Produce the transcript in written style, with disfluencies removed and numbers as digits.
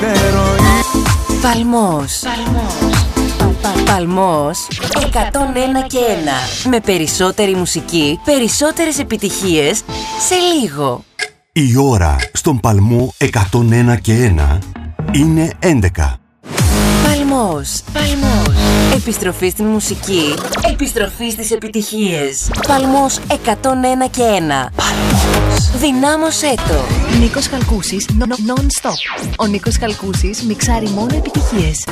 Παλμός. Παλμός 101 και 1. Με περισσότερη μουσική, περισσότερες επιτυχίες σε λίγο. Η ώρα στον Παλμό 101 και 1 είναι 11. Παλμός. Επιστροφή στην μουσική, επιστροφή στις επιτυχίες. Παλμός 101 και 1. Παλμός. Δυνάμωσέ το. Νίκος Χαλκούσης, non-stop. Ο Νίκος Χαλκούσης μιξάρει μόνο επιτυχίες.